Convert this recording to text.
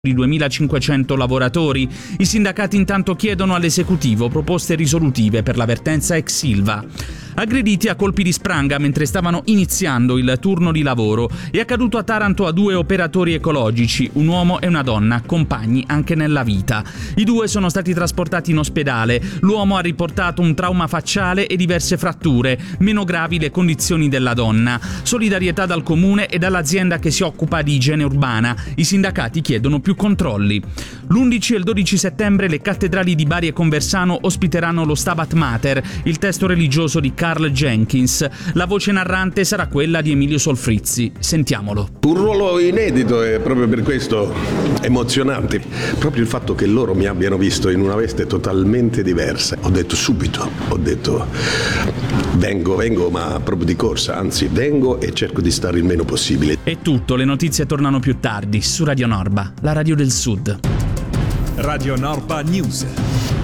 di 2.500 lavoratori. I sindacati intanto chiedono all'esecutivo proposte risolutive per la vertenza ex Ilva. Aggrediti a colpi di spranga mentre stavano iniziando il turno di lavoro. È accaduto a Taranto a 2 operatori ecologici, un uomo e una donna, compagni anche nella vita. I 2 sono stati trasportati in ospedale. L'uomo ha riportato un trauma facciale e diverse fratture, meno gravi le condizioni della donna. Solidarietà dal comune e dall'azienda che si occupa di igiene urbana. I sindacati chiedono più controlli. L'11 e il 12 settembre le cattedrali di Bari e Conversano ospiteranno lo Stabat Mater, il testo religioso di Carl Jenkins. La voce narrante sarà quella di Emilio Solfrizzi. Sentiamolo. Un ruolo inedito e proprio per questo emozionante. Proprio il fatto che loro mi abbiano visto in una veste totalmente diversa. Ho detto subito, vengo ma proprio di corsa, anzi vengo e cerco di stare il meno possibile. È tutto, le notizie tornano più tardi su Radio Norba, la radio del Sud. Radio Norba News.